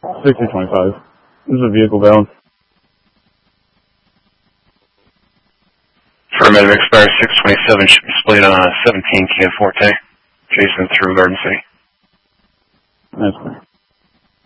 6025. This is a vehicle bound. Affirmative, expires 627, should be displayed on a 17 Kia Forte, chasing through Garden City. That's clear.